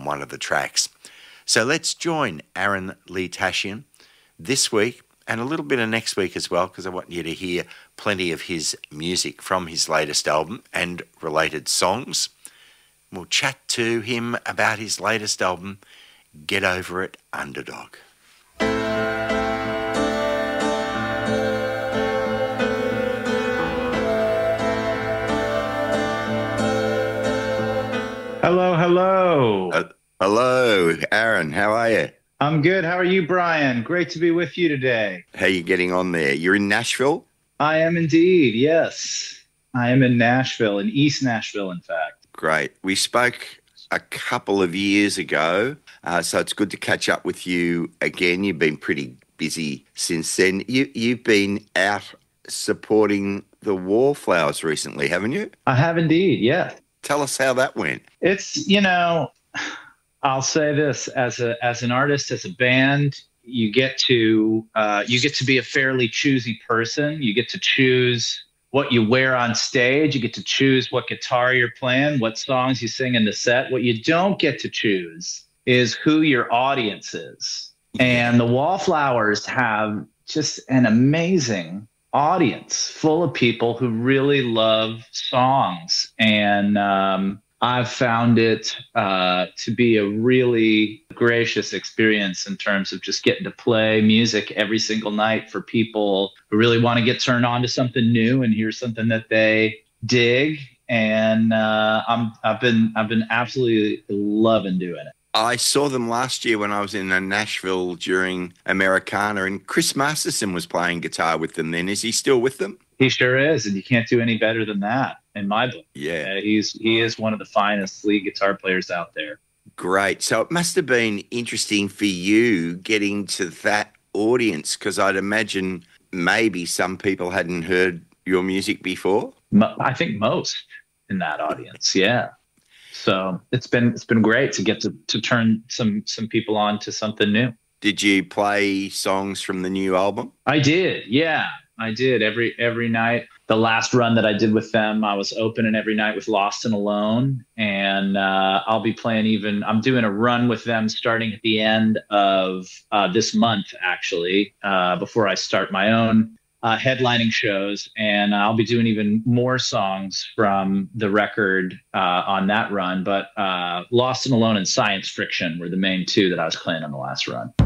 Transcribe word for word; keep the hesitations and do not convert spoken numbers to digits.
on one of the tracks. So let's join Aaron Lee Tashian this week and a little bit of next week as well, because I want you to hear plenty of his music from his latest album and related songs. We'll chat to him about his latest album, Get Over It, Underdog. Hello, hello. Uh, hello, Aaron. How are you? I'm good. How are you, Brian? Great to be with you today. How are you getting on there? You're in Nashville? I am indeed, yes. I am in Nashville, in East Nashville, in fact. Great. We spoke a couple of years ago, uh, so it's good to catch up with you again. You've been pretty busy since then. You, you've been out supporting the Wallflowers recently, haven't you? I have indeed, yes. Tell us how that went. It's, you know, I'll say this, as a as an artist, as a band, you get to uh, you get to be a fairly choosy person. You get to choose what you wear on stage. You get to choose what guitar you're playing, what songs you sing in the set. What you don't get to choose is who your audience is. And the Wallflowers have just an amazing audience full of people who really love songs. And um, I've found it uh, to be a really gracious experience in terms of just getting to play music every single night for people who really want to get turned on to something new and hear something that they dig. And uh, I'm, I've been I've been absolutely loving doing it. I saw them last year when I was in Nashville during Americana, and Chris Masterson was playing guitar with them then. Is he still with them? He sure is, and you can't do any better than that in my book. Yeah. Uh, he's he is one of the finest lead guitar players out there. Great. So it must have been interesting for you getting to that audience, because I'd imagine maybe some people hadn't heard your music before. Mo- I think most in that audience, yeah. So it's been it's been great to get to, to turn some some people on to something new. Did you play songs from the new album? I did, yeah, I did every every night. The last run that I did with them, I was opening every night with Lost and Alone, and uh, I'll be playing even. I'm doing a run with them starting at the end of uh, this month, actually, uh, before I start my own Uh, headlining shows, and I'll be doing even more songs from the record uh, on that run. But uh, Lost and Alone and Science Friction were the main two that I was playing on the last run.